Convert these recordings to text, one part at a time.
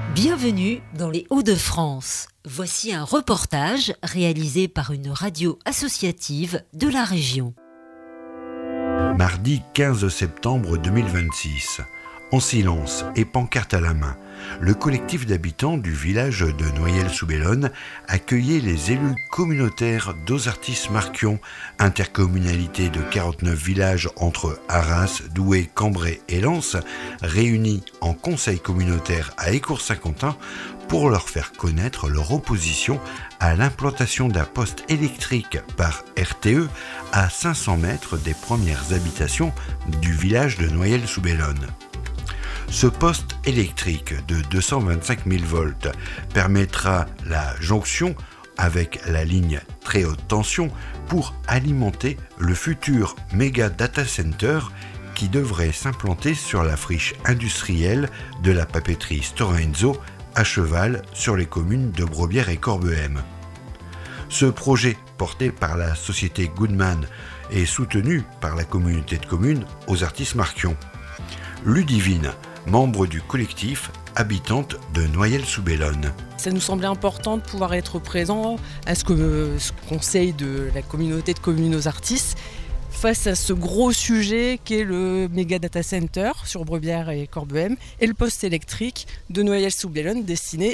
Bienvenue dans les Hauts-de-France. Voici un reportage réalisé par une radio associative de la région. Mardi 15 septembre 2026. En silence et pancarte à la main, le collectif d'habitants du village de Noyelles-sous-Bellonne accueillait les élus communautaires d'Ozartis-Marquion, intercommunalité de 49 villages entre Arras, Douai, Cambrai et Lens, réunis en conseil communautaire à Écourt-Saint-Quentin pour leur faire connaître leur opposition à l'implantation d'un poste électrique par RTE à 500 mètres des premières habitations du village de Noyelles-sous-Bellonne. Ce poste électrique de 225 000 volts permettra la jonction avec la ligne très haute tension pour alimenter le futur méga data center qui devrait s'implanter sur la friche industrielle de la papeterie Stora Enso à cheval sur les communes de Brebières et Corbehem. Ce projet, porté par la société Goodman, est soutenu par la communauté de communes Ozartis-Marquion. Ludivine, membre du collectif, habitante de Noyelles-sous-Bellonne. Ça nous semblait important de pouvoir être présent à ce conseil de la communauté de communes Ozartis face à ce gros sujet qu'est le méga data center sur Brebières et Corbehem et le poste électrique de Noyelles-sous-Bellonne destiné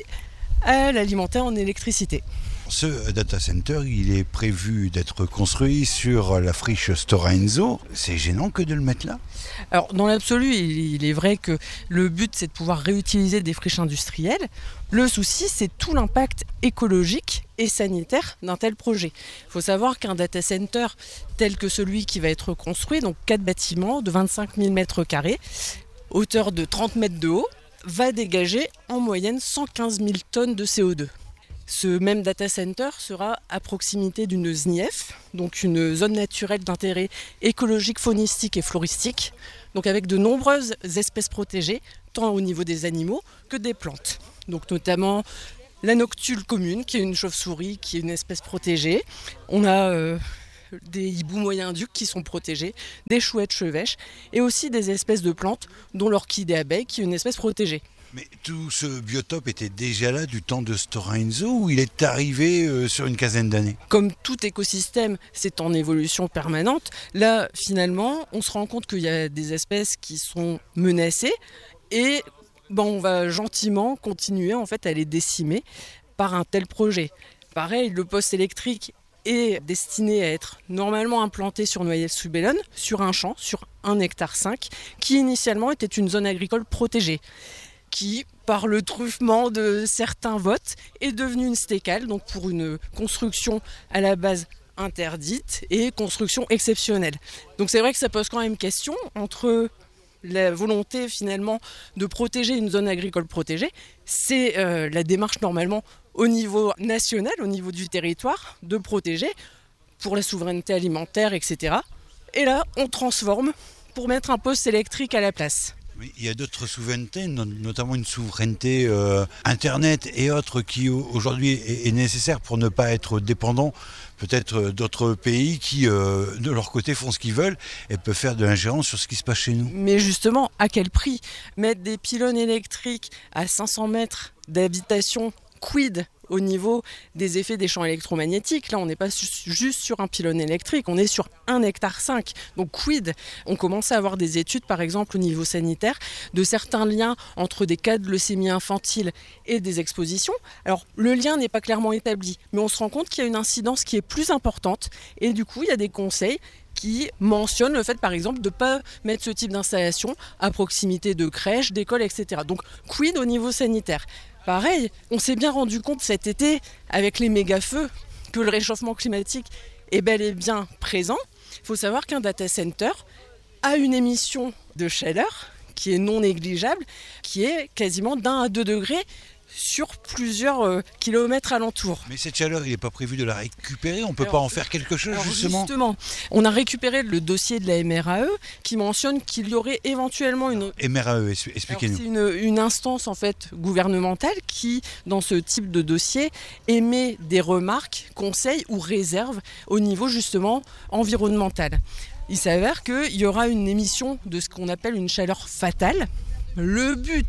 à l'alimenter en électricité. Ce data center, il est prévu d'être construit sur la friche Stora Enso. C'est gênant que de le mettre là ? Alors, dans l'absolu, il est vrai que le but, c'est de pouvoir réutiliser des friches industrielles. Le souci, c'est tout l'impact écologique et sanitaire d'un tel projet. Il faut savoir qu'un data center tel que celui qui va être construit, donc 4 bâtiments de 25 000 m², hauteur de 30 mètres de haut, va dégager en moyenne 115 000 tonnes de CO2. Ce même data center sera à proximité d'une ZNIF, donc une zone naturelle d'intérêt écologique, faunistique et floristique, donc avec de nombreuses espèces protégées, tant au niveau des animaux que des plantes. Donc notamment la noctule commune, qui est une chauve-souris, qui est une espèce protégée. On a des hiboux moyen-ducs qui sont protégés, des chouettes chevêches et aussi des espèces de plantes, dont l'orchidée abeille, qui est une espèce protégée. Mais tout ce biotope était déjà là du temps de Stora Enso ou il est arrivé sur une quinzaine d'années ? Comme tout écosystème, c'est en évolution permanente. Là, finalement, on se rend compte qu'il y a des espèces qui sont menacées et on va gentiment continuer en fait, à les décimer par un tel projet. Pareil, le poste électrique est destiné à être normalement implanté sur Noyelles-sous-Bellonne, sur un champ, sur 1,5 hectare, qui initialement était une zone agricole protégée, qui, par le truffement de certains votes, est devenue une stécale, donc pour une construction à la base interdite et construction exceptionnelle. Donc c'est vrai que ça pose quand même question entre la volonté finalement de protéger une zone agricole protégée, c'est la démarche normalement au niveau national, au niveau du territoire, de protéger pour la souveraineté alimentaire, etc. Et là, on transforme pour mettre un poste électrique à la place. Mais il y a d'autres souverainetés, notamment une souveraineté Internet et autres qui aujourd'hui est nécessaire pour ne pas être dépendant peut-être d'autres pays qui, de leur côté, font ce qu'ils veulent et peuvent faire de l'ingérence sur ce qui se passe chez nous. Mais justement, à quel prix ? Mettre des pylônes électriques à 500 mètres d'habitation, quid au niveau des effets des champs électromagnétiques. Là, on n'est pas juste sur un pylône électrique, on est sur 1,5 hectare. Donc, quid ? On commence à avoir des études, par exemple, au niveau sanitaire, de certains liens entre des cas de leucémie infantile et des expositions. Alors, le lien n'est pas clairement établi, mais on se rend compte qu'il y a une incidence qui est plus importante. Et du coup, il y a des conseils qui mentionnent le fait, par exemple, de ne pas mettre ce type d'installation à proximité de crèches, d'écoles, etc. Donc, quid au niveau sanitaire ? Pareil, on s'est bien rendu compte cet été, avec les méga-feux, que le réchauffement climatique est bel et bien présent. Il faut savoir qu'un data center a une émission de chaleur qui est non négligeable, qui est quasiment d'1 à 2 degrés sur plusieurs kilomètres alentour. Mais cette chaleur, il n'est pas prévu de la récupérer ? On ne peut pas en faire quelque chose, justement, on a récupéré le dossier de la MRAE qui mentionne qu'il y aurait éventuellement une... MRAE, expliquez-nous. C'est une instance en fait gouvernementale qui, dans ce type de dossier, émet des remarques, conseils ou réserves au niveau justement environnemental. Il s'avère qu'il y aura une émission de ce qu'on appelle une chaleur fatale. Le but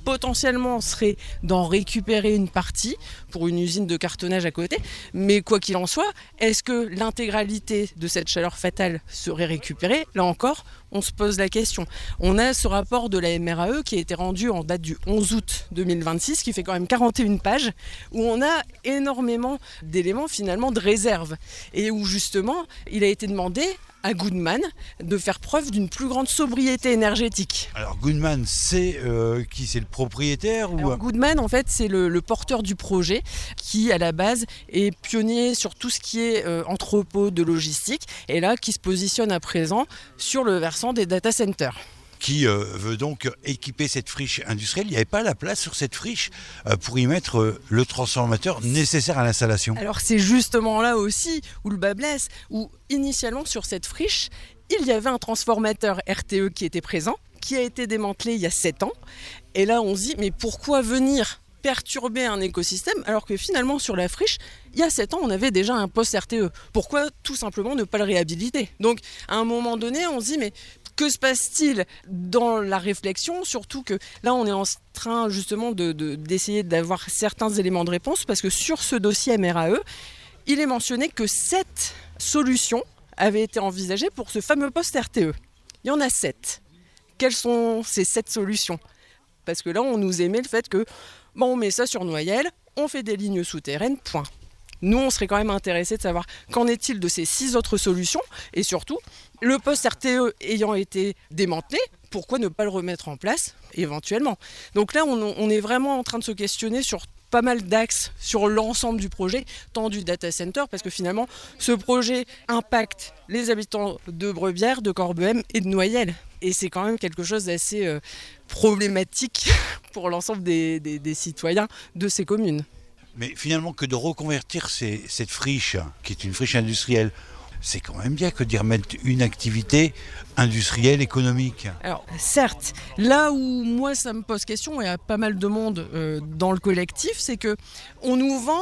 potentiellement serait d'en récupérer une partie pour une usine de cartonnage à côté. Mais quoi qu'il en soit, est-ce que l'intégralité de cette chaleur fatale serait récupérée ? Là encore, on se pose la question. On a ce rapport de la MRAE qui a été rendu en date du 11 août 2026, qui fait quand même 41 pages, où on a énormément d'éléments finalement de réserve. Et où justement, il a été demandé à Goodman de faire preuve d'une plus grande sobriété énergétique. Alors Goodman, c'est qui ? C'est le propriétaire ou... Alors, Goodman, en fait, c'est le porteur du projet qui, à la base, est pionnier sur tout ce qui est entrepôt de logistique et là, qui se positionne à présent sur le versant des data centers. Qui veut donc équiper cette friche industrielle. Il n'y avait pas la place sur cette friche pour y mettre le transformateur nécessaire à l'installation. Alors c'est justement là aussi où le bas blesse, où initialement sur cette friche, il y avait un transformateur RTE qui était présent, qui a été démantelé il y a 7 ans. Et là on se dit, mais pourquoi venir perturber un écosystème alors que finalement sur la friche, il y a 7 ans on avait déjà un poste RTE. Pourquoi tout simplement ne pas le réhabiliter ? Donc à un moment donné on se dit, mais que se passe-t-il dans la réflexion ? Surtout que là, on est en train justement d'essayer d'avoir certains éléments de réponse parce que sur ce dossier MRAE, il est mentionné que 7 solutions avaient été envisagées pour ce fameux poste RTE. Il y en a 7. Quelles sont ces 7 solutions ? Parce que là, on nous émet le fait que on met ça sur Noyelles, on fait des lignes souterraines, point. Nous, on serait quand même intéressés de savoir qu'en est-il de ces 6 autres solutions et surtout, le poste RTE ayant été démantelé, pourquoi ne pas le remettre en place éventuellement ? Donc là, on est vraiment en train de se questionner sur pas mal d'axes sur l'ensemble du projet, tant du data center, parce que finalement, ce projet impacte les habitants de Brebières, de Corbehem et de Noyelles. Et c'est quand même quelque chose d'assez problématique pour l'ensemble des citoyens de ces communes. Mais finalement, que de reconvertir cette friche, qui est une friche industrielle, c'est quand même bien que d'y remettre une activité industrielle, économique. Alors certes, là où moi ça me pose question, et il y a pas mal de monde dans le collectif, c'est que on nous vend,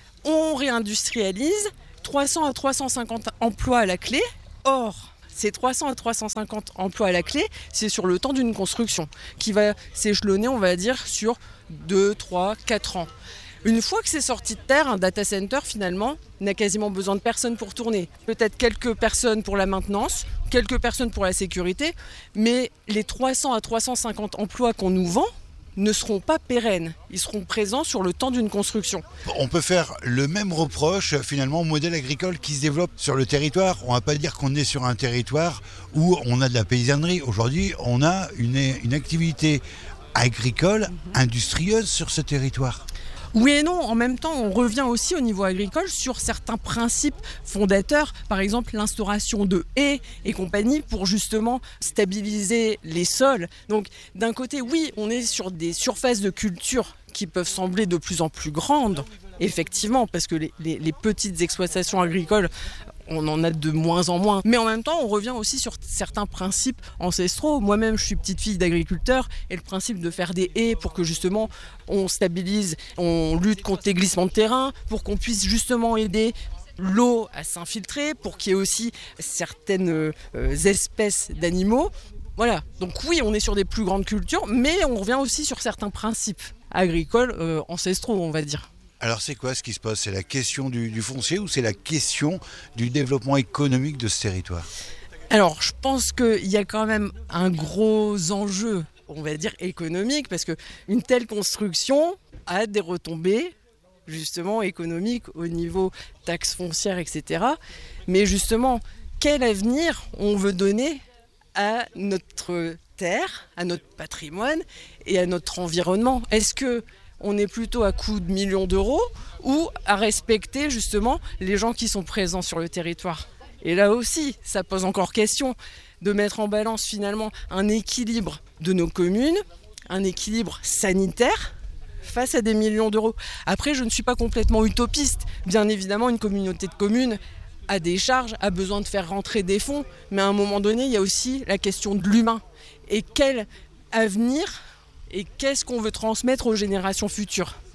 on réindustrialise, 300 à 350 emplois à la clé. Or, ces 300 à 350 emplois à la clé, c'est sur le temps d'une construction qui va s'échelonner, on va dire, sur 2, 3, 4 ans. Une fois que c'est sorti de terre, un data center finalement n'a quasiment besoin de personne pour tourner. Peut-être quelques personnes pour la maintenance, quelques personnes pour la sécurité, mais les 300 à 350 emplois qu'on nous vend ne seront pas pérennes. Ils seront présents sur le temps d'une construction. On peut faire le même reproche finalement au modèle agricole qui se développe sur le territoire. On ne va pas dire qu'on est sur un territoire où on a de la paysannerie. Aujourd'hui, on a une activité agricole, industrieuse sur ce territoire. Oui et non, en même temps, on revient aussi au niveau agricole sur certains principes fondateurs, par exemple l'instauration de haies et compagnie pour justement stabiliser les sols. Donc d'un côté, oui, on est sur des surfaces de culture qui peuvent sembler de plus en plus grandes, effectivement, parce que les petites exploitations agricoles, on en a de moins en moins. Mais en même temps, on revient aussi sur certains principes ancestraux. Moi-même, je suis petite fille d'agriculteur et le principe de faire des haies pour que justement on stabilise, on lutte contre les glissements de terrain, pour qu'on puisse justement aider l'eau à s'infiltrer, pour qu'il y ait aussi certaines espèces d'animaux. Voilà, donc oui, on est sur des plus grandes cultures, mais on revient aussi sur certains principes agricoles ancestraux, on va dire. Alors c'est quoi ce qui se passe ? C'est la question du foncier ou c'est la question du développement économique de ce territoire ? Alors je pense qu'il y a quand même un gros enjeu, on va dire économique, parce qu'une telle construction a des retombées justement économiques au niveau taxes foncières, etc. Mais justement, quel avenir on veut donner à notre terre, à notre patrimoine et à notre environnement ? Est-ce que on est plutôt à coût de millions d'euros ou à respecter justement les gens qui sont présents sur le territoire ? Et là aussi, ça pose encore question de mettre en balance finalement un équilibre de nos communes, un équilibre sanitaire face à des millions d'euros. Après, je ne suis pas complètement utopiste. Bien évidemment, une communauté de communes a des charges, a besoin de faire rentrer des fonds, mais à un moment donné, il y a aussi la question de l'humain. Et quel avenir et qu'est-ce qu'on veut transmettre aux générations futures ?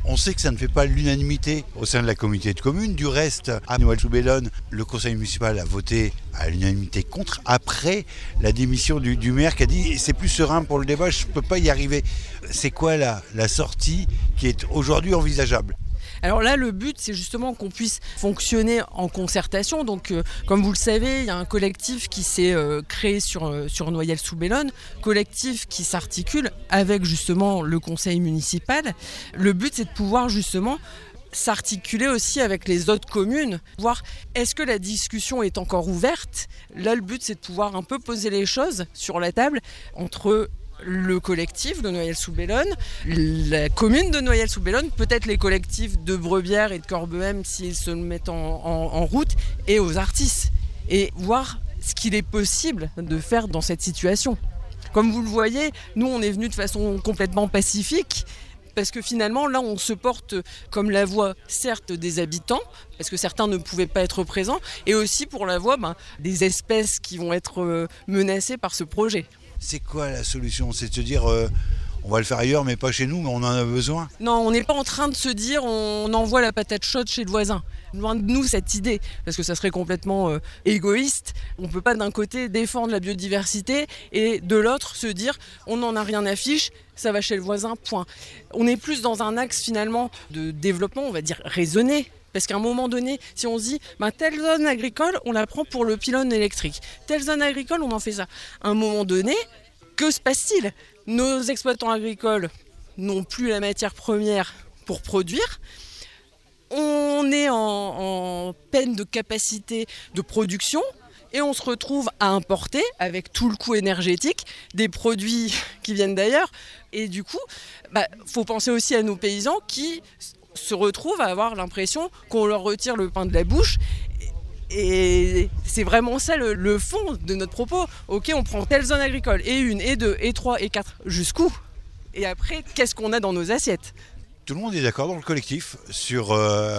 On sait que ça ne fait pas l'unanimité au sein de la communauté de communes. Du reste, à Noyelles-sous-Bellone, le conseil municipal a voté à l'unanimité contre, après la démission du maire qui a dit « c'est plus serein pour le débat, je ne peux pas y arriver ». C'est quoi la sortie qui est aujourd'hui envisageable ? Alors là, le but, c'est justement qu'on puisse fonctionner en concertation. Donc, comme vous le savez, il y a un collectif qui s'est créé sur Noyelles-sous-Bellone, collectif qui s'articule avec justement le conseil municipal. Le but, c'est de pouvoir justement s'articuler aussi avec les autres communes, voir est-ce que la discussion est encore ouverte. Là, le but, c'est de pouvoir un peu poser les choses sur la table entre le collectif de Noyelles-sous-Bellone, la commune de Noyelles-sous-Bellone, peut-être les collectifs de Brebières et de Corbehem s'ils se mettent en route, et aux artistes, et voir ce qu'il est possible de faire dans cette situation. Comme vous le voyez, nous on est venus de façon complètement pacifique, parce que finalement là on se porte comme la voix certes des habitants, parce que certains ne pouvaient pas être présents, et aussi pour la voix des espèces qui vont être menacées par ce projet. C'est quoi la solution ? C'est de se dire on va le faire ailleurs mais pas chez nous, mais on en a besoin ? Non, on n'est pas en train de se dire on envoie la patate chaude chez le voisin. Loin de nous cette idée, parce que ça serait complètement égoïste. On ne peut pas d'un côté défendre la biodiversité et de l'autre se dire on n'en a rien à fiche, ça va chez le voisin, point. On est plus dans un axe finalement de développement, on va dire raisonné. Parce qu'à un moment donné, si on se dit telle zone agricole, on la prend pour le pylône électrique. Telle zone agricole, on en fait ça. À un moment donné, que se passe-t-il ? Nos exploitants agricoles n'ont plus la matière première pour produire. On est en peine de capacité de production et on se retrouve à importer, avec tout le coût énergétique, des produits qui viennent d'ailleurs. Et du coup, faut penser aussi à nos paysans qui se retrouvent à avoir l'impression qu'on leur retire le pain de la bouche. Et c'est vraiment ça le fond de notre propos. Ok, on prend telle zone agricole, et 1, et 2, et 3, et 4, jusqu'où ? Et après, qu'est-ce qu'on a dans nos assiettes ? Tout le monde est d'accord dans le collectif sur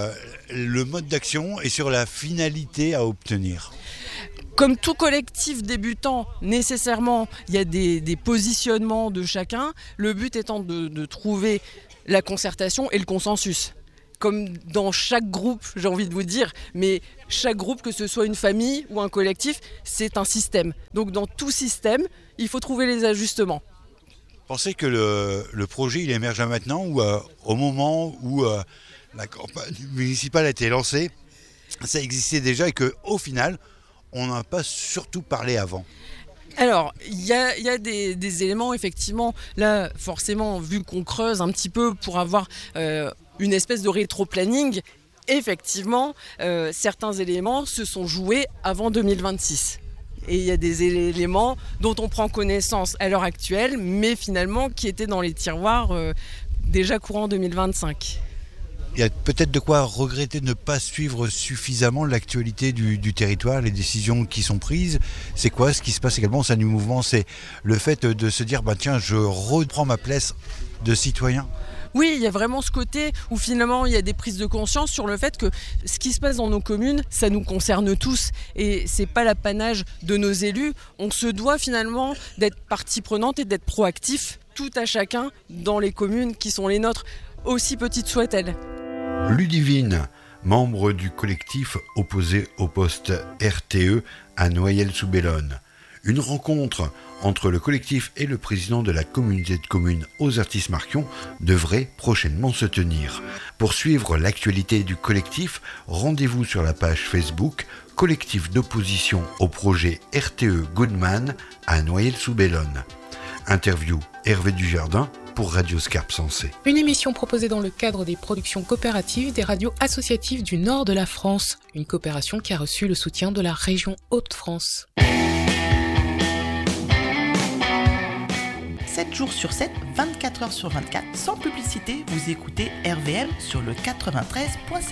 le mode d'action et sur la finalité à obtenir. Comme tout collectif débutant, nécessairement, il y a des positionnements de chacun. Le but étant de trouver la concertation et le consensus. Comme dans chaque groupe, j'ai envie de vous dire, mais chaque groupe, que ce soit une famille ou un collectif, c'est un système. Donc dans tout système, il faut trouver les ajustements. Pensez que le projet il émerge maintenant ou au moment où la campagne municipale a été lancée, ça existait déjà et qu'au final, on n'a pas surtout parlé avant. Alors, il y a des éléments, effectivement, là, forcément, vu qu'on creuse un petit peu pour avoir une espèce de rétro-planning, effectivement, certains éléments se sont joués avant 2026. Et il y a des éléments dont on prend connaissance à l'heure actuelle, mais finalement qui étaient dans les tiroirs déjà courant 2025. Il y a peut-être de quoi regretter de ne pas suivre suffisamment l'actualité du territoire, les décisions qui sont prises. C'est quoi ce qui se passe également au sein du mouvement ? C'est le fait de se dire tiens, je reprends ma place de citoyen. Oui, il y a vraiment ce côté où finalement il y a des prises de conscience sur le fait que ce qui se passe dans nos communes, ça nous concerne tous et c'est pas l'apanage de nos élus. On se doit finalement d'être partie prenante et d'être proactif, tout à chacun dans les communes qui sont les nôtres, aussi petites soient-elles. Ludivine, membre du collectif opposé au poste RTE à Noyelles-sous-Bellone. Une rencontre entre le collectif et le président de la communauté de communes Ozertis-Marquion devrait prochainement se tenir. Pour suivre l'actualité du collectif, rendez-vous sur la page Facebook Collectif d'opposition au projet RTE Goodman à Noyelles-sous-Bellone. Interview Hervé Dujardin pour Radio Scarpe Sensée. Une émission proposée dans le cadre des productions coopératives des radios associatives du nord de la France. Une coopération qui a reçu le soutien de la région Hauts-de-France. 7 jours sur 7, 24 heures sur 24, sans publicité, vous écoutez RVM sur le 93.7.